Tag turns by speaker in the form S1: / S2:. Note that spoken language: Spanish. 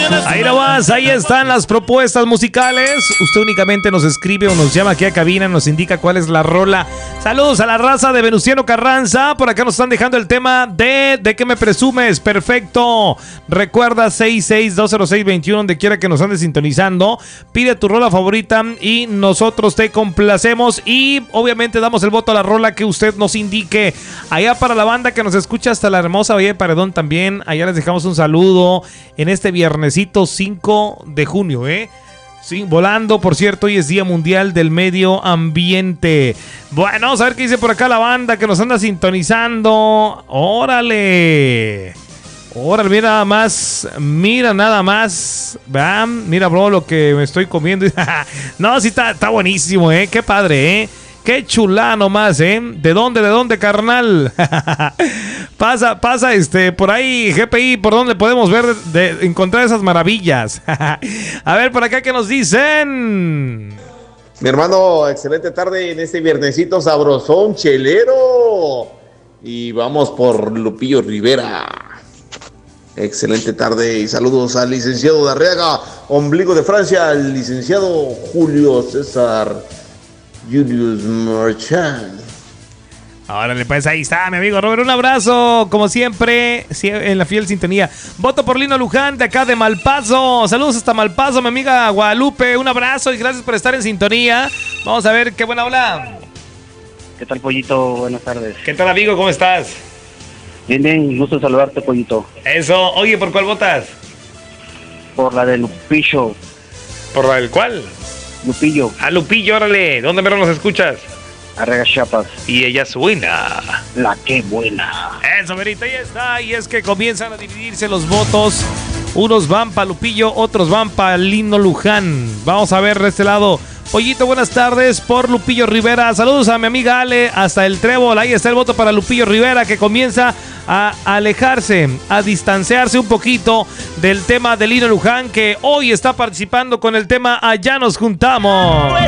S1: Ahí nomás, ahí están las propuestas musicales. Usted únicamente nos escribe o nos llama aquí a cabina, nos indica cuál es la rola. Saludos a la raza de Venustiano Carranza. Por acá nos están dejando el tema ¿De qué me presumes? Perfecto. Recuerda 66-206-21, donde quiera que nos andes sintonizando. Pide tu rola favorita y nosotros te complacemos. Y obviamente damos el voto a la rola que usted nos indique. Allá para la banda que nos escucha hasta la hermosa Valle de Paredón también. Allá les dejamos un saludo en este viernesito 5 de junio, Sí, volando, por cierto, hoy es Día Mundial del Medio Ambiente. Bueno, vamos a ver qué dice por acá la banda que nos anda sintonizando. ¡Órale! Órale, mira nada más. Bam, mira, bro, lo que me estoy comiendo. No, sí, está buenísimo, qué padre, qué chulada nomás, ¿De dónde, carnal? Pasa, por ahí, GPI, ¿por dónde podemos ver, encontrar esas maravillas? A ver, por acá, ¿qué nos dicen?
S2: Mi hermano, excelente tarde en este viernesito sabrosón, chelero. Y vamos por Lupillo Rivera. Excelente tarde y saludos al licenciado Darriaga, ombligo de Francia, al licenciado Julio César Julius Marchand.
S1: Órale, pues ahí está, mi amigo Robert, un abrazo, como siempre, en la fiel sintonía. Voto por Lino Luján, de acá de Malpaso. Saludos hasta Malpaso, mi amiga Guadalupe, un abrazo y gracias por estar en sintonía. Vamos a ver qué buena habla.
S3: ¿Qué tal, Pollito? Buenas tardes.
S1: ¿Qué tal, amigo? ¿Cómo estás?
S3: Bien, gusto saludarte, Pollito.
S1: Eso, oye, ¿por cuál votas?
S3: Por la de Lupillo.
S1: ¿Por la del cuál?
S3: Lupillo.
S1: Ah, Lupillo, órale, ¿dónde mero nos escuchas?
S3: Arrega Chiapas.
S1: Y ella suena.
S3: La que buena.
S1: Eso, verita, ahí está. Y es que comienzan a dividirse los votos. Unos van para Lupillo, otros van para Lino Luján. Vamos a ver de este lado. Pollito, buenas tardes por Lupillo Rivera. Saludos a mi amiga Ale hasta el Trébol. Ahí está el voto para Lupillo Rivera, que comienza a alejarse, a distanciarse un poquito del tema de Lino Luján, que hoy está participando con el tema Allá nos juntamos.